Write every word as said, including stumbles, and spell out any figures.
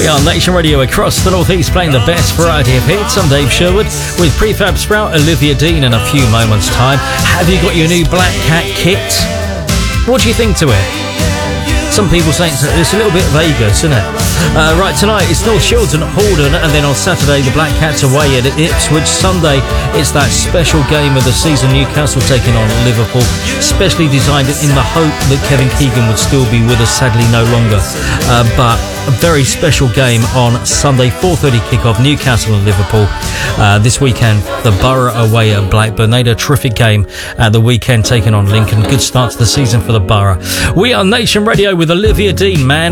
We are Nation Radio across the North East, playing the best variety of hits. I'm Dave Sherwood with Prefab Sprout, Olivia Dean in a few moments' time. Have you got your new Black Cat kit? What do you think to it? Some people say it's a, it's a little bit Vegas, isn't it? Uh, right, tonight it's North Shields and Haldon, and then on Saturday the Black Cats away at Ipswich. Sunday it's that special game of the season, Newcastle taking on Liverpool, specially designed in the hope that Kevin Keegan would still be with us, sadly no longer. Uh, but a very special game on Sunday, four thirty kickoff, Newcastle and Liverpool. Uh, this weekend, the Borough away at Blackburn. They had a terrific game at the weekend, taking on Lincoln. Good start to the season for the Borough. We are Nation Radio with Olivia Dean, Man.